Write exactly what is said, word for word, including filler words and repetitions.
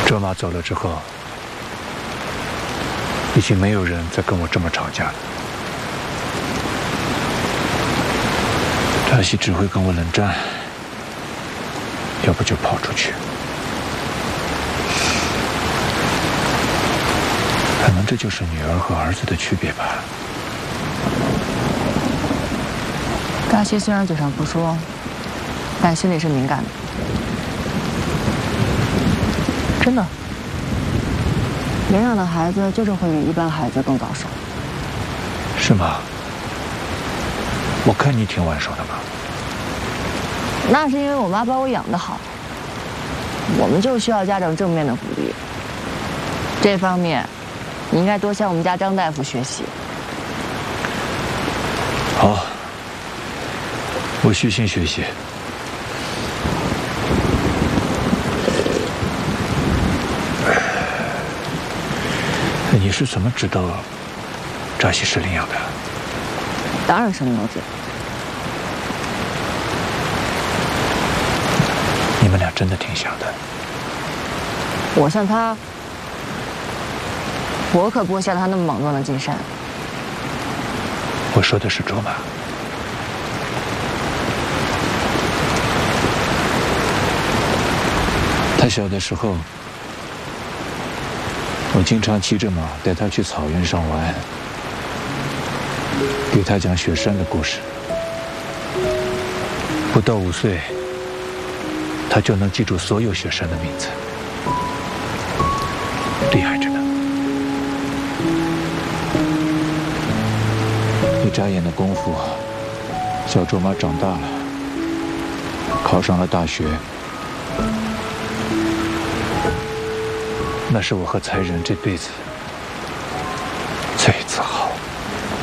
卓玛走了之后，已经没有人再跟我这么吵架了。扎西只会跟我冷战，要不就跑出去。可能这就是女儿和儿子的区别吧。 扎西虽然嘴上不说，但心里是敏感的。真的，领养的孩子就是会比一般孩子更早熟。 是吗？我看你挺晚熟的嘛。 那是因为我妈把我养得好。我们就需要家长正面的鼓励。这方面，你应该多向我们家张大夫学习。 好，我虚心学习。你是怎么知道扎西是领养的？ 当然是了解。 你们俩真的挺像的。 我像他，我可不会像他那么莽撞的进山。 我说的是卓玛。他小的时候，我经常骑着马带他去草原上玩，给他讲雪山的故事。不到五岁，他就能记住所有雪山的名字，厉害着呢。一眨眼的功夫，小卓玛长大了，考上了大学。那是我和才仁这辈子最自豪。